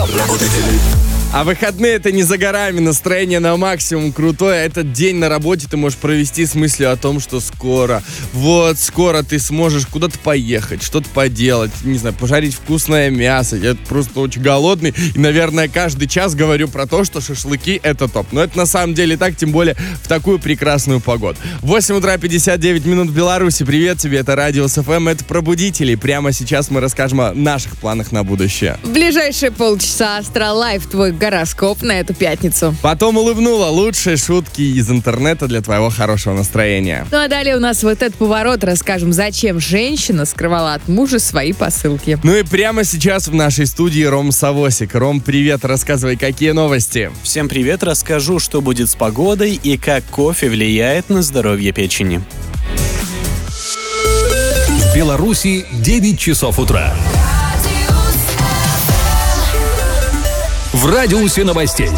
А выходные — это не за горами, настроение на максимум крутое. Этот день на работе ты можешь провести с мыслью о том, что скоро ты сможешь куда-то поехать, что-то поделать, не знаю, пожарить вкусное мясо. Я просто очень голодный и, наверное, каждый час говорю про то, что шашлыки — это топ. Но это на самом деле так, тем более в такую прекрасную погоду. 8 утра 59 минут в Беларуси. Привет тебе, это Радио СФМ, это Пробудители. Прямо сейчас мы расскажем о наших планах на будущее. В ближайшие полчаса Астролайф, твой гороскоп на эту пятницу. Потом улыбнула. Лучшие шутки из интернета для твоего хорошего настроения. Ну а далее у нас вот этот поворот. Расскажем, зачем женщина скрывала от мужа свои посылки. Ну и прямо сейчас в нашей студии Ром Савосик. Ром, привет, рассказывай, какие новости? Всем привет, расскажу, что будет с погодой и как кофе влияет на здоровье печени. В Беларуси 9 часов утра. В радиусе новостей.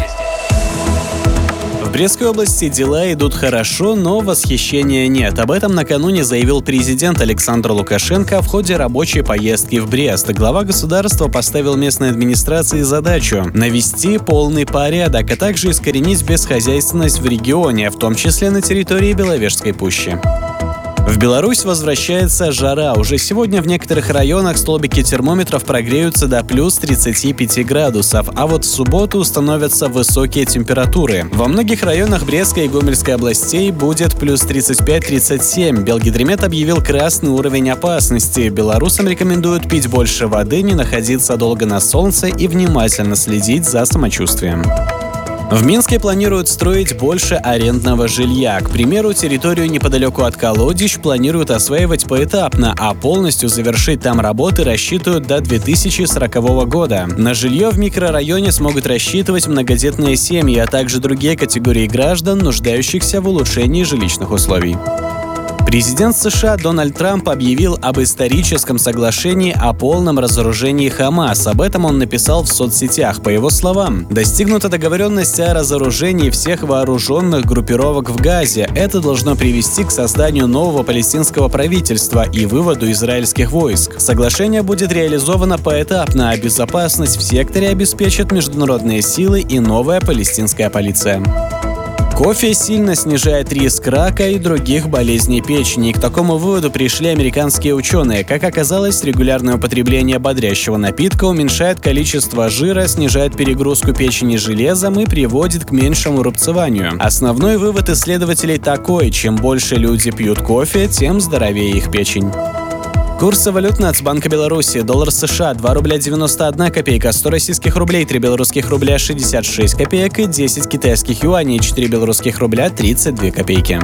В Брестской области дела идут хорошо, но восхищения нет. Об этом накануне заявил президент Александр Лукашенко в ходе рабочей поездки в Брест. Глава государства поставил местной администрации задачу навести полный порядок, а также искоренить бесхозяйственность в регионе, в том числе на территории Беловежской пущи. В Беларусь возвращается жара. Уже сегодня в некоторых районах столбики термометров прогреются до плюс 35 градусов, а вот в субботу установятся высокие температуры. Во многих районах Брестской и Гомельской областей будет плюс 35-37. Белгидромет объявил красный уровень опасности. Белорусам рекомендуют пить больше воды, не находиться долго на солнце и внимательно следить за самочувствием. В Минске планируют строить больше арендного жилья. К примеру, территорию неподалеку от Колодищ планируют осваивать поэтапно, а полностью завершить там работы рассчитывают до 2040 года. На жилье в микрорайоне смогут рассчитывать многодетные семьи, а также другие категории граждан, нуждающихся в улучшении жилищных условий. Президент США Дональд Трамп объявил об историческом соглашении о полном разоружении Хамас. Об этом он написал в соцсетях. По его словам, достигнута договоренность о разоружении всех вооруженных группировок в Газе. Это должно привести к созданию нового палестинского правительства и выводу израильских войск. Соглашение будет реализовано поэтапно, а безопасность в секторе обеспечат международные силы и новая палестинская полиция. Кофе сильно снижает риск рака и других болезней печени. И к такому выводу пришли американские ученые. Как оказалось, регулярное употребление бодрящего напитка уменьшает количество жира, снижает перегрузку печени железом и приводит к меньшему рубцеванию. Основной вывод исследователей такой: чем больше люди пьют кофе, тем здоровее их печень. Курсы валют Нацбанка Беларуси. Доллар США 2 рубля 91 копейка, 100 российских рублей, 3 белорусских рубля 66 копеек и 10 китайских юаней, 4 белорусских рубля 32 копейки.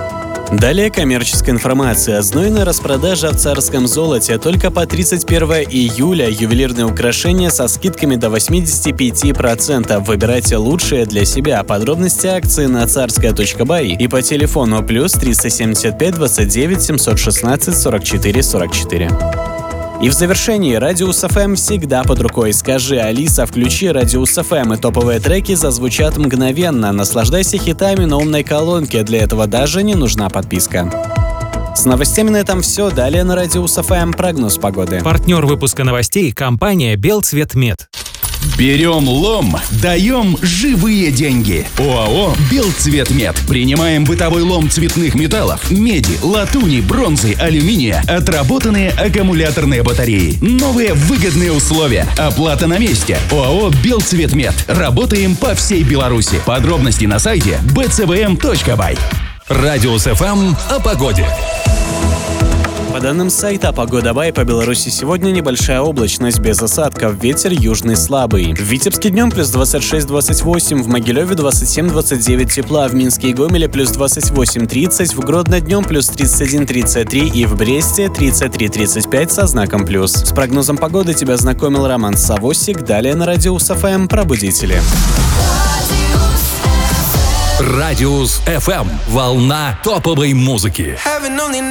Далее коммерческая информация. Знойная распродажа в царском золоте. Только по 31 июля ювелирные украшения со скидками до 85%. Выбирайте лучшее для себя. Подробности акции на царская.бай и по телефону плюс 375 29 716 44 44. И в завершении Радиус ФМ всегда под рукой. Скажи: Алиса, включи Радиус ФМ, и топовые треки зазвучат мгновенно. Наслаждайся хитами на умной колонке. Для этого даже не нужна подписка. С новостями на этом все. Далее на Радиус ФМ прогноз погоды. Партнер выпуска новостей — компания «Белцветмет». Берем лом, даем живые деньги. ОАО «Белцветмет». Принимаем бытовой лом цветных металлов, меди, латуни, бронзы, алюминия, отработанные аккумуляторные батареи. Новые выгодные условия. Оплата на месте. ОАО «Белцветмет». Работаем по всей Беларуси. Подробности на сайте bcvm.by. Радиус ФМ о погоде. По данным сайта «Погода.бай», по Беларуси сегодня небольшая облачность без осадков, ветер южный слабый. В Витебске днем плюс 26-28, в Могилеве 27-29 тепла, в Минске и Гомеле плюс 28-30, в Гродно днем плюс 31-33 и в Бресте 33-35 со знаком плюс. С прогнозом погоды тебя знакомил Роман Савосик. Далее на Радиус ФМ «Пробудители». Радиус ФМ. Волна топовой музыки.